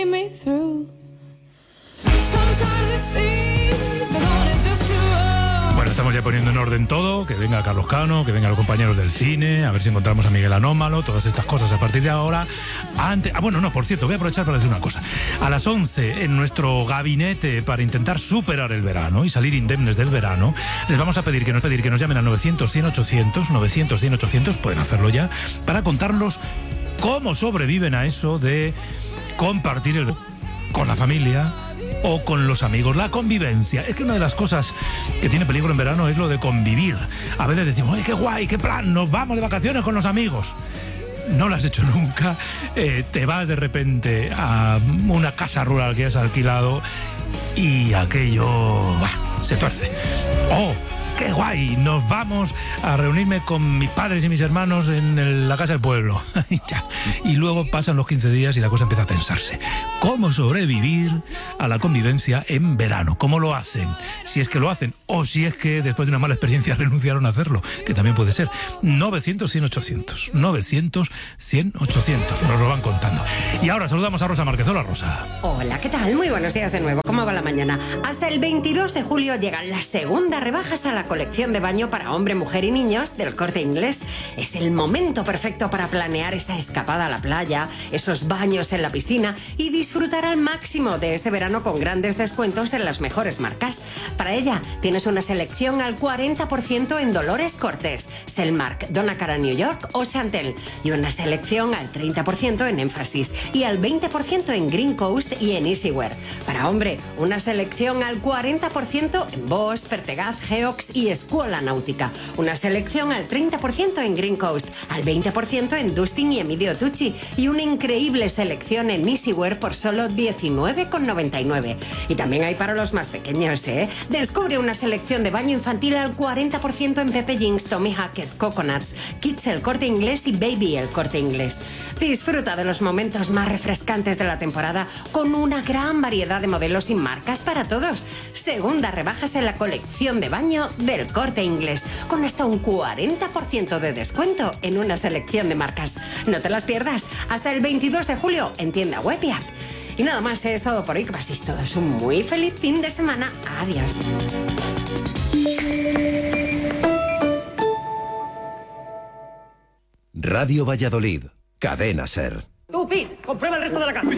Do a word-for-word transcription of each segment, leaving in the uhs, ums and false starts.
Bueno, estamos ya poniendo en orden todo, que venga Carlos Cano, que vengan los compañeros del cine, a ver si encontramos a Miguel Anómalo, todas estas cosas a partir de ahora. Antes, ah, bueno, no, por cierto, voy a aprovechar para decir una cosa. A las once, en nuestro gabinete, para intentar superar el verano y salir indemnes del verano, les vamos a pedir que nos, pedir que nos llamen a novecientos cien ochocientos, novecientos cien ochocientos, pueden hacerlo ya, para contarnos cómo sobreviven a eso de compartir el con la familia o con los amigos, la convivencia. Es que una de las cosas que tiene peligro en verano es lo de convivir. A veces decimos, ¡ay, qué guay, qué plan! Nos vamos de vacaciones con los amigos. No lo has hecho nunca, eh, te vas de repente a una casa rural que has alquilado y aquello bah, se tuerce. ¡Oh! ¡Qué guay! Nos vamos a reunirme con mis padres y mis hermanos en el, la casa del pueblo. Y luego pasan los quince días y la cosa empieza a tensarse. ¿Cómo sobrevivir a la convivencia en verano? ¿Cómo lo hacen? Si es que lo hacen, o si es que después de una mala experiencia renunciaron a hacerlo, que también puede ser. novecientos cien ochocientos. novecientos cien ochocientos. Nos lo van contando. Y ahora saludamos a Rosa Márquez. Hola, Rosa. Hola, ¿qué tal? Muy buenos días de nuevo. ¿Cómo va la mañana? Hasta el veintidós de julio llegan las segundas rebajas a la colección de baño para hombre, mujer y niños del Corte Inglés. Es el momento perfecto para planear esa escapada a la playa, esos baños en la piscina y disfrutar al máximo de este verano con grandes descuentos en las mejores marcas. Para ella tienes una selección al cuarenta por ciento en Dolores Cortés, Selmark, Donna Cara New York o Chantel, y una selección al treinta por ciento en Énfasis y al veinte por ciento en Green Coast y en Easywear. Para hombre, una selección al cuarenta por ciento en Bosch, Pertegaz, Geox y Escuela Náutica. Una selección al treinta por ciento en Green Coast, al veinte por ciento en Dustin y Emilio Tucci y una increíble selección en Easywear por solo diecinueve con noventa y nueve. Y también hay para los más pequeños, ¿eh? Descubre una selección de baño infantil al cuarenta por ciento en Pepe Jeans, Tommy Hackett, Coconuts, Kids El Corte Inglés y Baby El Corte Inglés. Disfruta de los momentos más refrescantes de la temporada con una gran variedad de modelos y marcas para todos. Segunda rebajas en la colección de baño del Corte Inglés, con hasta un cuarenta por ciento de descuento en una selección de marcas. No te las pierdas, hasta el veintidós de julio en tienda web y app. Y nada más, es todo por hoy. Que paséis todos un muy feliz fin de semana. Adiós. Radio Valladolid, Cadena SER. Tú, Pete, comprueba el resto de la casa.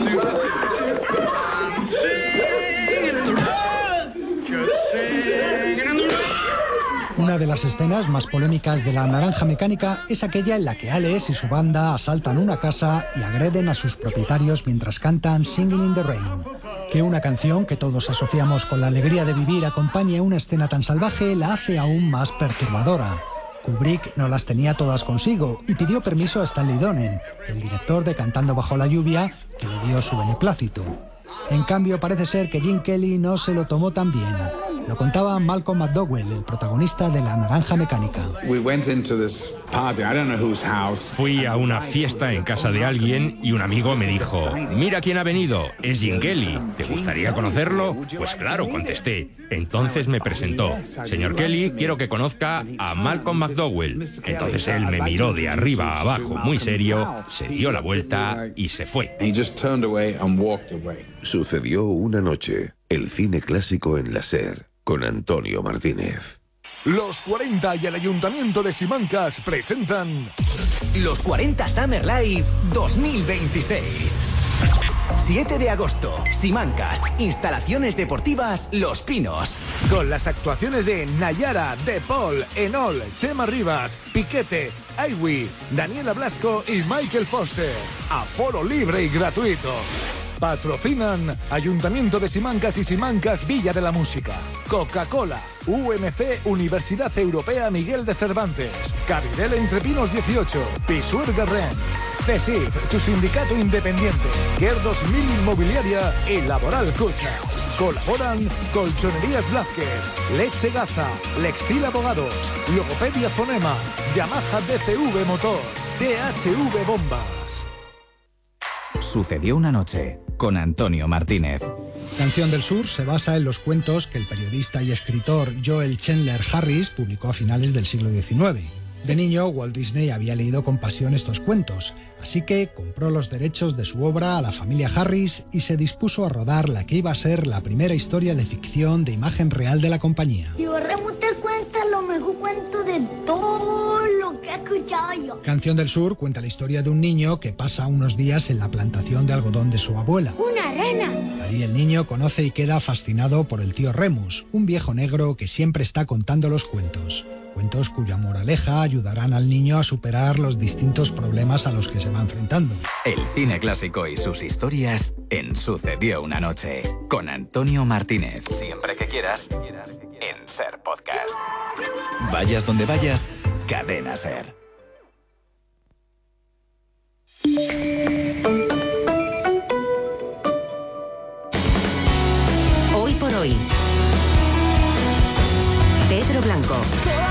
Una de las escenas más polémicas de La Naranja Mecánica es aquella en la que Alex y su banda asaltan una casa y agreden a sus propietarios mientras cantan Singing in the Rain. Que una canción que todos asociamos con la alegría de vivir acompañe una escena tan salvaje la hace aún más perturbadora. Kubrick no las tenía todas consigo y pidió permiso a Stanley Donen, el director de Cantando bajo la lluvia, que le dio su beneplácito. En cambio, parece ser que Gene Kelly no se lo tomó tan bien. Lo contaba Malcolm McDowell, el protagonista de La Naranja Mecánica. Fui a una fiesta en casa de alguien y un amigo me dijo: mira quién ha venido, es Gene Kelly, ¿te gustaría conocerlo? Pues claro, contesté. Entonces me presentó: señor Kelly, quiero que conozca a Malcolm McDowell. Entonces él me miró de arriba a abajo muy serio, se dio la vuelta y se fue. Sucedió una noche, el cine clásico en la SER, con Antonio Martínez. Los cuarenta y el Ayuntamiento de Simancas presentan Los cuarenta Summer Live dos mil veintiséis. siete de agosto, Simancas, instalaciones deportivas Los Pinos. Con las actuaciones de Nayara, De Paul, Enol, Chema Rivas, Piquete, Iwi, Daniela Blasco y Michael Foster. Aforo libre y gratuito. Patrocinan Ayuntamiento de Simancas y Simancas Villa de la Música, Coca-Cola, U M C Universidad Europea Miguel de Cervantes, Cabidel Entre Pinos dieciocho, Pisuer Guerrén, CESIF, tu sindicato independiente, Care dos mil Inmobiliaria y Laboral Cucha. Colaboran Colchonerías Blázquez, Leche Gaza, Lextil Abogados, Logopedia Fonema, Yamaha D C V Motor, T H V Bombas. Sucedió una noche, con Antonio Martínez. Canción del Sur se basa en los cuentos que el periodista y escritor Joel Chandler Harris publicó a finales del siglo diecinueve. De niño, Walt Disney había leído con pasión estos cuentos, así que compró los derechos de su obra a la familia Harris y se dispuso a rodar la que iba a ser la primera historia de ficción de imagen real de la compañía. Y Remo te cuenta lo mejor cuento de todo lo que he escuchado yo. Canción del Sur cuenta la historia de un niño que pasa unos días en la plantación de algodón de su abuela. ¡Una rana! Allí el niño conoce y queda fascinado por el tío Remus, un viejo negro que siempre está contando los cuentos. Cuentos cuya moraleja ayudarán al niño a superar los distintos problemas a los que se va enfrentando. El cine clásico y sus historias en Sucedió una noche, con Antonio Martínez. Siempre que quieras, en Ser Podcast. Vayas donde vayas, Cadena Ser. Hoy por hoy, Pedro Blanco.